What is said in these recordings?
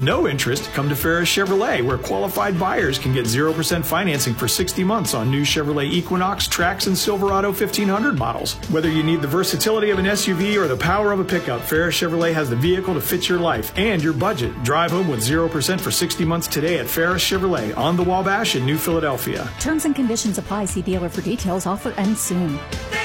no interest, come to Ferris Chevrolet, where qualified buyers can get 0% financing for 60 months on new Chevrolet Equinox, Trax, and Silverado 1500 models. Whether you need the versatility of an SUV or the power of a pickup, Ferris Chevrolet has the vehicle to fit your life and your budget. Drive home with 0% for 60 months today at Ferris Chevrolet on the Wabash in New Philadelphia. Terms and conditions apply. See dealer for details. Offer ends soon.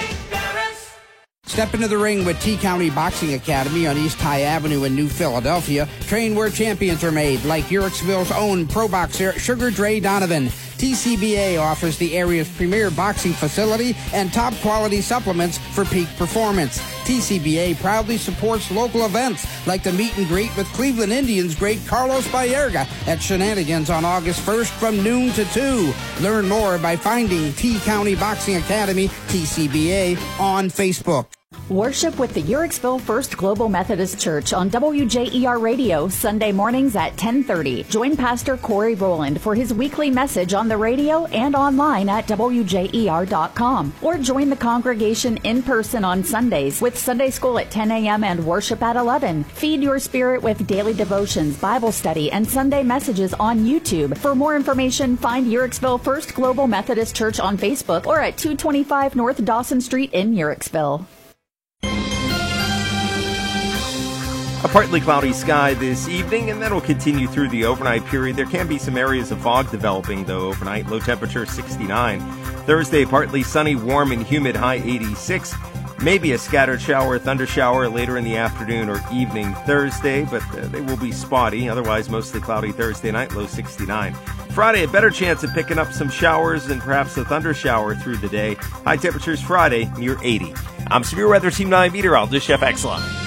Step into the ring with T-County Boxing Academy on East High Avenue in New Philadelphia. Train where champions are made, like Uhrichsville's own pro boxer Sugar Dre Donovan. TCBA offers the area's premier boxing facility and top quality supplements for peak performance. TCBA proudly supports local events like the meet and greet with Cleveland Indians great Carlos Baerga at Shenanigans on August 1st from noon to 2. Learn more by finding T-County Boxing Academy, TCBA, on Facebook. Worship with the Uhrichsville First Global Methodist Church on WJER Radio, Sunday mornings at 10:30. Join Pastor Corey Rowland for his weekly message on the radio and online at WJER.com. Or join the congregation in person on Sundays with Sunday school at 10 a.m. and worship at 11. Feed your spirit with daily devotions, Bible study, and Sunday messages on YouTube. For more information, find Uhrichsville First Global Methodist Church on Facebook or at 225 North Dawson Street in Uhrichsville. A partly cloudy sky this evening, and that'll continue through the overnight period. There can be some areas of fog developing, though, overnight. Low temperature 69. Thursday, partly sunny, warm and humid, high 86. Maybe a scattered shower, thunder shower later in the afternoon or evening Thursday, but they will be spotty. Otherwise, mostly cloudy Thursday night, low 69. Friday, a better chance of picking up some showers and perhaps a thunder shower through the day. High temperatures Friday, near 80. I'm Severe Weather Team 9 meteorologist Jeff Exelon.